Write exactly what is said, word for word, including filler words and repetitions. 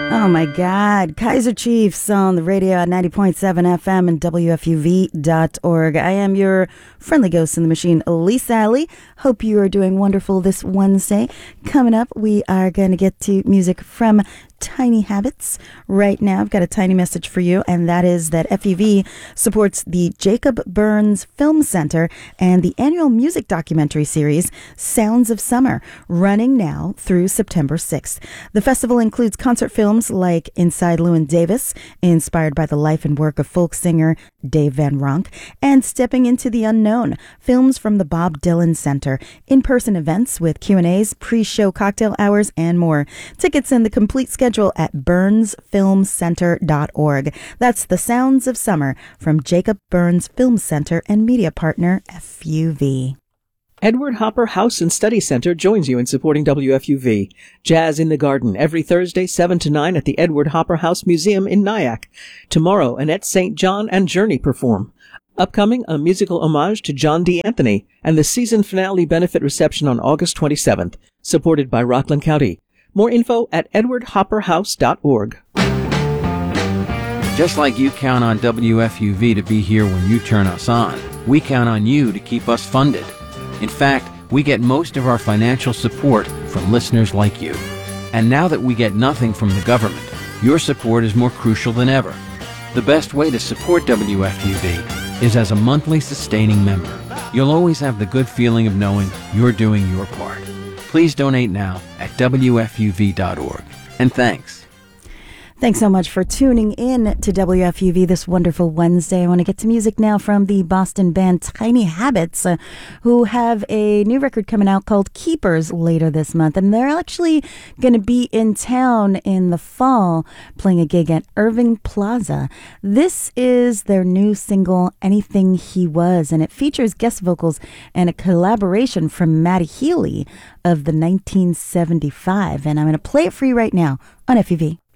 Oh my God. Kaiser Chiefs on the radio at ninety point seven F M and W F U V dot org. I am your friendly ghost in the machine, Lisa Alley. Hope you are doing wonderful this Wednesday. Coming up, we are going to get to music from Tiny Habits. Right now, I've got a tiny message for you, and that is that F U V supports the Jacob Burns Film Center and the annual music documentary series, Sounds of Summer, running now through September sixth. The festival includes concert films like Inside Llewyn Davis, inspired by the life and work of folk singer Dave Van Ronk, and Stepping into the Unknown, films from the Bob Dylan Center, in-person events with Q and A's, pre-show cocktail hours, and more. Tickets and the complete schedule at burns film center dot org. That's the Sounds of Summer from Jacob Burns Film Center and media partner F U V. Edward Hopper House and Study Center joins you in supporting W F U V. Jazz in the Garden every Thursday, seven to nine at the Edward Hopper House Museum in Nyack. Tomorrow, Annette Saint John and Journey perform. Upcoming, a musical homage to John D. Anthony and the season finale benefit reception on August twenty-seventh, supported by Rockland County. More info at edward hopper house dot org. Just like you count on W F U V to be here when you turn us on, we count on you to keep us funded. In fact, we get most of our financial support from listeners like you. And now that we get nothing from the government, your support is more crucial than ever. The best way to support W F U V is as a monthly sustaining member. You'll always have the good feeling of knowing you're doing your part. Please donate now at W F U V dot org. And thanks. Thanks so much for tuning in to W F U V this wonderful Wednesday. I want to get to music now from the Boston band Tiny Habits, uh, who have a new record coming out called Keepers later this month. And they're actually going to be in town in the fall playing a gig at Irving Plaza. This is their new single, Anything He Was, and it features guest vocals and a collaboration from Matty Healy of the nineteen seventy-five. And I'm going to play it for you right now on F U V.